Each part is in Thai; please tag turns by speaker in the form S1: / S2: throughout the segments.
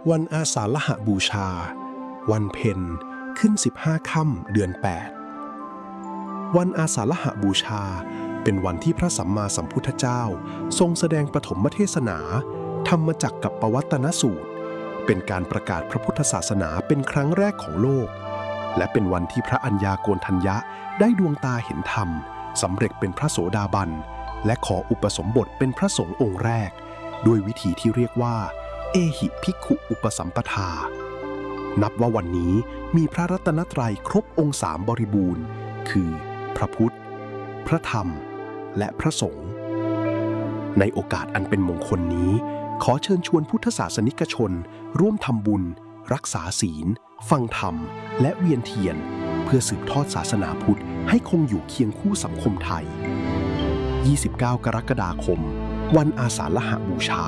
S1: วันอาสาฬหบูชาวันเพ็ญขึ้น15ค่ำเดือน8วันอาสาฬหบูชาเป็นวันที่พระสัมมาสัมพุทธเจ้าทรงแสดงปฐมเทศนาธรรมจักรกับปวัตตนสูตรเป็นการประกาศพระพุทธศาสนาเป็นครั้งแรกของโลกและเป็นวันที่พระอัญญาโกณทัญญะได้ดวงตาเห็นธรรมสำเร็จเป็นพระโสดาบันและขออุปสมบทเป็นพระสงฆ์องค์แรกด้วยวิธีที่เรียกว่าเอหิภิกขุอุปสัมปทานับว่าวันนี้มีพระรัตนตรัยครบองค์3บริบูรณ์คือพระพุทธพระธรรมและพระสงฆ์ในโอกาสอันเป็นมงคลนี้ขอเชิญชวนพุทธศาสนิกชนร่วมทำบุญรักษาศีลฟังธรรมและเวียนเทียนเพื่อสืบทอดศาสนาพุทธให้คงอยู่เคียงคู่สังคมไทย29 กรกฎาคมวันอาสาฬหบูชา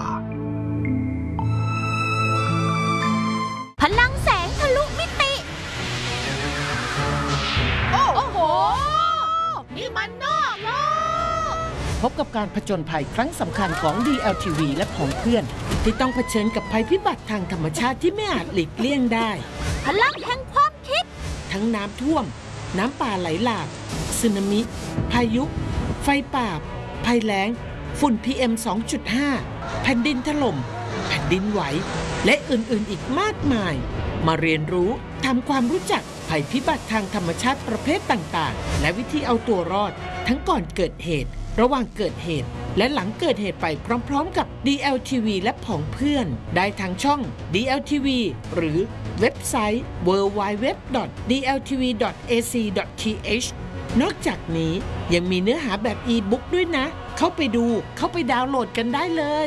S2: พลังแสงทะลุมิติโอ้โหนี่มันนอกโลก
S3: พบกับการผจญภัยครั้งสำคัญของ DLTV และผองเพื่อนที่ต้องเผชิญกับภัยพิบัติทางธรรมชาติที่ไม่อาจหลีกเลี่ยงได้
S2: พลังแห่งความคิด
S3: ทั้งน้ำท่วมน้ำป่าไหลหลากสึนามิพายุไฟป่าภัยแล้งฝุ่น PM 2.5 แผ่นดินถล่มแผ่นดินไหวและอื่นๆอีกมากมายมาเรียนรู้ทำความรู้จักภัยพิบัติทางธรรมชาติประเภทต่างๆและวิธีเอาตัวรอดทั้งก่อนเกิดเหตุระหว่างเกิดเหตุและหลังเกิดเหตุไปพร้อมๆกับ DLTV และผองเพื่อนได้ทางช่อง DLTV หรือเว็บไซต์ www.dltv.ac.th นอกจากนี้ยังมีเนื้อหาแบบอีบุ๊กด้วยนะเข้าไปดูเข้าไปดาวน์โหลดกันได้เลย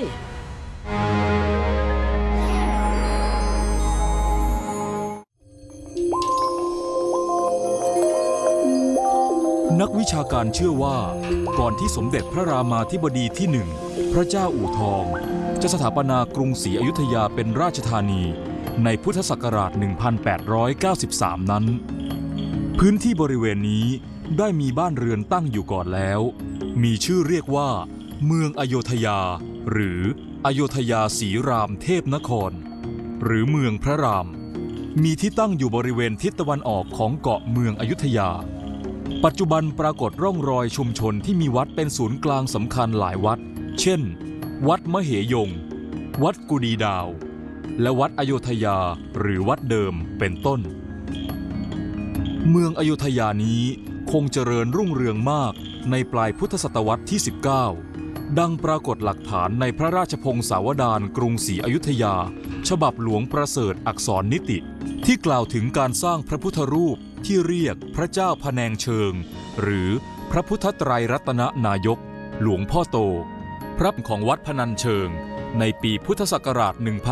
S4: นักวิชาการเชื่อว่าก่อนที่สมเด็จพระรามาธิบดีที่ 1พระเจ้าอู่ทองจะสถาปนากรุงศรีอยุธยาเป็นราชธานีในพุทธศักราช 1893 นั้นพื้นที่บริเวณนี้ได้มีบ้านเรือนตั้งอยู่ก่อนแล้วมีชื่อเรียกว่าเมืองอโยธยาหรืออโยธยาศรีรามเทพนครหรือเมืองพระรามมีที่ตั้งอยู่บริเวณทิศตะวันออกของเกาะเมืองอยุธยาปัจจุบันปรากฏร่องรอยชุมชนที่มีวัดเป็นศูนย์กลางสำคัญหลายวัดเช่นวัดมเหยงวัดกุดีดาวและวัดอโยธยาหรือวัดเดิมเป็นต้นเมืองอโยธยานี้คงเจริญรุ่งเรืองมากในปลายพุทธศตวรรษที่ 19ดังปรากฏหลักฐานในพระราชพงศาวดารกรุงศรีอยุธยาฉบับหลวงประเสริฐอักษรนิติที่กล่าวถึงการสร้างพระพุทธรูปที่เรียกพระเจ้าพะแนงเชิงหรือพระพุทธไตรรัตนนายกหลวงพ่อโตพระของวัดพนัญเชิงในปีพุทธศักราช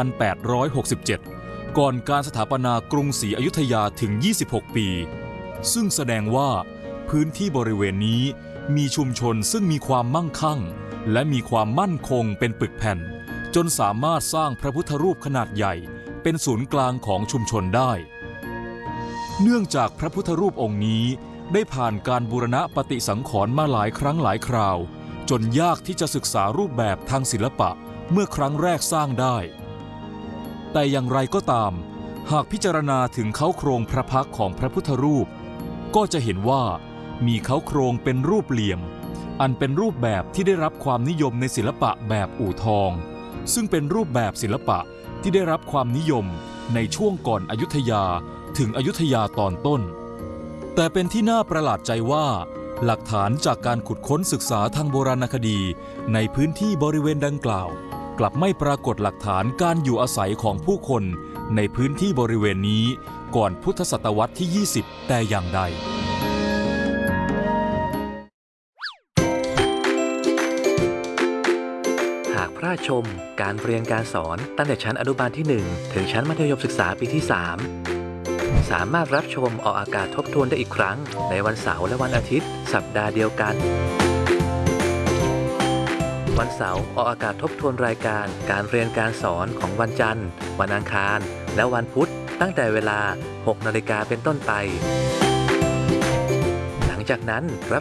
S4: 1867 ก่อนการสถาปนากรุงศรีอยุธยาถึง 26 ปีซึ่งแสดงว่าพื้นที่บริเวณนี้มีชุมชนซึ่งมีความมั่งคั่งและมีความมั่นคงเป็นปึกแผ่นจนสามารถสร้างพระพุทธรูปขนาดใหญ่เป็นศูนย์กลางของชุมชนได้เนื่องจากพระพุทธรูปองค์นี้ได้ผ่านการบูรณะปฏิสังขรณ์มาหลายครั้งหลายคราวจนยากที่จะศึกษารูปแบบทางศิลปะเมื่อครั้งแรกสร้างได้แต่อย่างไรก็ตามหากพิจารณาถึงเค้าโครงพระพักตร์ของพระพุทธรูปก็จะเห็นว่ามีเค้าโครงเป็นรูปเหลี่ยมอันเป็นรูปแบบที่ได้รับความนิยมในศิลปะแบบอู่ทองซึ่งเป็นรูปแบบศิลปะที่ได้รับความนิยมในช่วงก่อนอยุธยาถึงอยุธยาตอนต้นแต่เป็นที่น่าประหลาดใจว่าหลักฐานจากการขุดค้นศึกษาทางโบราณคดีในพื้นที่บริเวณดังกล่าวกลับไม่ปรากฏหลักฐานการอยู่อาศัยของผู้คนในพื้นที่บริเวณนี้ก่อนพุทธศตวรรษที่ 20แต่อย่างใด
S5: หากพระชมการเรียนการสอนตั้งแต่ชั้นอนุบาลที่ 1 ถึงชั้นมัธยมศึกษาปีที่ 3สามารถรับชมออกอากาศทบทวนได้อีกครั้งในวันเสาร์และวันอาทิตย์สัปดาห์เดียวกันวันเสาร์ออกอากาศทบทวนรายการการเรียนการสอนของวันจันทร์วันอังคารและวันพุธตั้งแต่เวลา 6 นาฬิกาเป็นต้นไปหลังจากนั้นรับ